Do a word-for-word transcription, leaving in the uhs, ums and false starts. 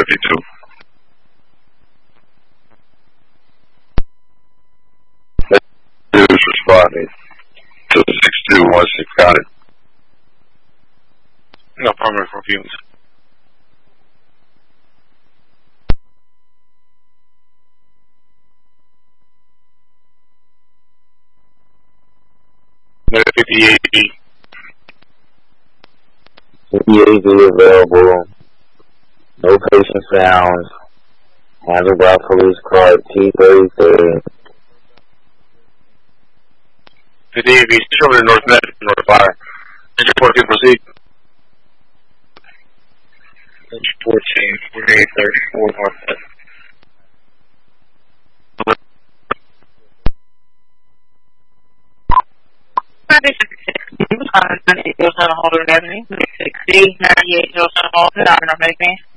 fifty-two. News responding to six two one six. Got it. No problem for views. fifty-eight B. fifty-eight B available. No patient found. Handled by police car T thirty-three. fifty-eight B, over to North Med, North Fire. Engine fourteen, proceed. Engine fourteen, forty-eight thirty-four, North Med. ninety-eight Avenue, six D, ninety-eight Joseph Halton, I'm not making.